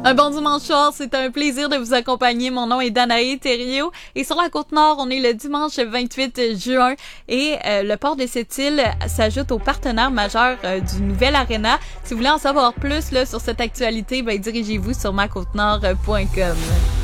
Un bon dimanche soir, c'est un plaisir de vous accompagner. Mon nom est Danae Thériault et sur la Côte-Nord, on est le dimanche 28 juin et le port de cette île s'ajoute aux partenaires majeurs du nouvel Arena. Si vous voulez en savoir plus là, sur cette actualité, dirigez-vous sur macôtenord.com.